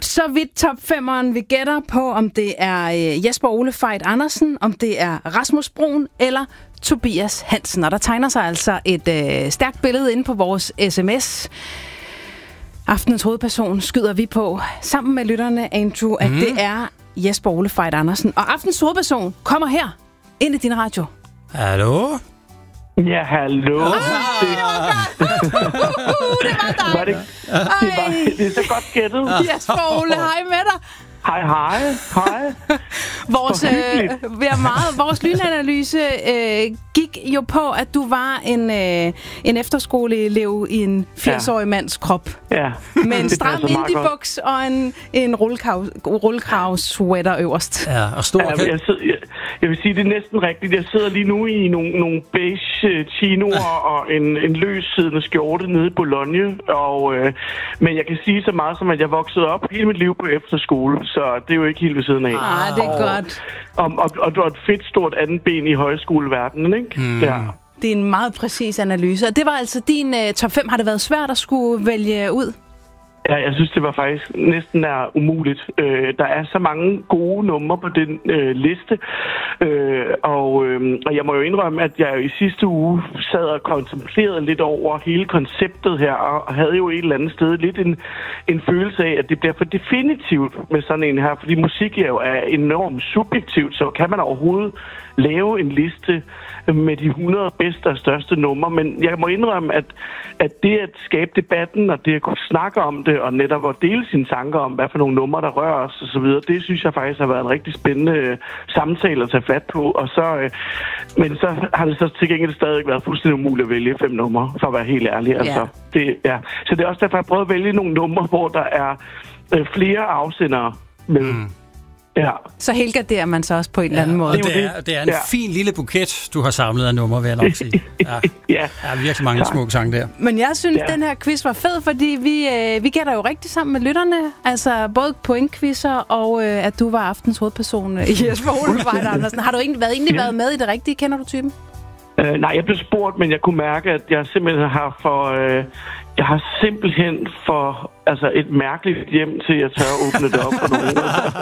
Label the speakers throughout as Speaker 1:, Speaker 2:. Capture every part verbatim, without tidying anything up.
Speaker 1: Godt, så vidt top femeren. Vi gætter på, om det er Jesper Ole Fejt Andersen, om det er Rasmus Bruun eller Tobias Hansen. Og der tegner sig altså et øh, stærkt billede inde på vores sms. Aftenens hovedperson skyder vi på sammen med lytterne, Andrew, at mm. det er Jesper Ole Fejt Andersen. Og aftens hovedperson kommer her ind i din radio.
Speaker 2: Hallo?
Speaker 3: Ja, hallo.
Speaker 1: Ah, det, uh, det var dig.
Speaker 3: Var det, det, var, det er så godt gættet.
Speaker 1: Jesper Ole, hej med dig.
Speaker 3: Hej, hej. Hej.
Speaker 1: Vores, øh, vi er meget, vores lynanalyse øh, gik jo på, at du var en, øh, en efterskoleelev i en firs-årig ja. mands krop.
Speaker 3: Ja.
Speaker 1: Med en stram indie-buks og en, en rullekravs-sweater øverst.
Speaker 2: Ja, og stor...
Speaker 3: Ja, jeg, sidder, jeg, jeg vil sige, det er næsten rigtigt. Jeg sidder lige nu i nogle, nogle beige chinoer ja. og en, en løssiddende skjorte nede i Bologna. Og, øh, men jeg kan sige så meget som, at jeg voksede op hele mit liv på efterskole. Så det er jo ikke helt ved siden af.
Speaker 1: Ah, det er
Speaker 3: og,
Speaker 1: godt.
Speaker 3: Og, og, og du har et fedt stort andet ben i højskoleverdenen, ikke?
Speaker 2: Mm.
Speaker 3: Ja.
Speaker 1: Det er en meget præcis analyse. Og det var altså din uh, top fem. Har det været svært at skulle vælge ud?
Speaker 3: Ja, jeg synes, det var faktisk næsten er umuligt. Øh, der er så mange gode numre på den øh, liste, øh, og, øh, og jeg må jo indrømme, at jeg i sidste uge sad og kontemplerede lidt over hele konceptet her, og havde jo et eller andet sted lidt en, en følelse af, at det bliver for definitivt med sådan en her, fordi musik jo er enormt subjektivt, så kan man overhovedet lave en liste med de hundrede bedste og største numre, men jeg må indrømme, at, at det at skabe debatten, og det at kunne snakke om det, og netop at dele sine tanker om, hvad for nogle numre, der rører os og så videre, det synes jeg faktisk har været en rigtig spændende øh, samtale at tage fat på, og så, øh, men så har det så til gengæld stadig været fuldstændig umuligt at vælge fem numre, for at være helt ærlig. Altså,
Speaker 1: yeah.
Speaker 3: det, ja. Så det er også derfor, jeg har prøvet at vælge nogle numre, hvor der er øh, flere afsendere med. Mm. Ja.
Speaker 1: Så helgarderer man så også på en ja, eller anden måde.
Speaker 2: Det er, det er en ja. fin lille buket, du har samlet af numre, vil jeg nok sige. Ja.
Speaker 3: ja.
Speaker 2: Der er virkelig mange smukke sange der.
Speaker 1: Men jeg synes,
Speaker 3: ja.
Speaker 1: den her quiz var fed, fordi vi, øh, vi gætter jo rigtig sammen med lytterne. Altså både pointquizzer og øh, at du var aftens hovedperson i Jesper Ole Fejt Andersen. Har du egentlig været, egentlig ja. været med i det rigtige? Kender du typen?
Speaker 3: Uh, nej, jeg blev spurgt, men jeg kunne mærke, at jeg simpelthen har for... Uh, jeg har simpelthen for altså et mærkeligt hjem til, at jeg tør at åbne det op for nogen.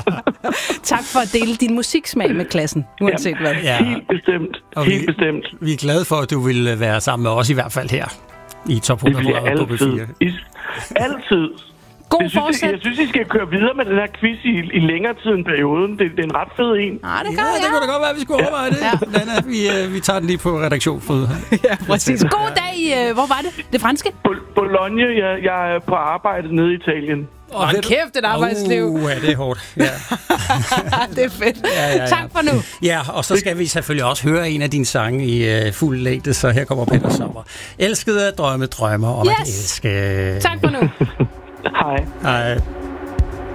Speaker 1: Tak for at dele din musiksmag med klassen, uanset hvad.
Speaker 3: Ja, helt bestemt.
Speaker 2: Og
Speaker 3: helt
Speaker 2: vi,
Speaker 3: bestemt.
Speaker 2: Vi er glade for, at du vil være sammen med os i hvert fald her i Top hundrede på B fire.
Speaker 3: I, altid.
Speaker 1: God
Speaker 3: jeg, synes, jeg, jeg synes, I skal køre videre med den her quiz i, i længere tid end perioden. Det, det er en ret fed en.
Speaker 1: Ah, det,
Speaker 2: ja,
Speaker 1: ja.
Speaker 2: det kunne da godt være, at vi skulle overveje det. Ja. Nana, vi, uh, vi tager den lige på redaktionsfod.
Speaker 1: Ja, præcis. God dag. Uh, hvor var det? Det franske?
Speaker 3: Bologna. Jeg, jeg er på arbejde nede i Italien.
Speaker 1: Åh, oh, kæft, et arbejdsliv.
Speaker 2: Uh, ja, det er hårdt. Ja.
Speaker 1: Det er fedt. Ja, ja, ja. Tak for nu.
Speaker 2: Ja, og så skal vi selvfølgelig også høre en af dine sange i uh, fuld længde, så her kommer Peter Sommer. Elskede at drømme drømmer om yes. at elske.
Speaker 1: Tak for nu.
Speaker 3: Hej.
Speaker 2: Hej.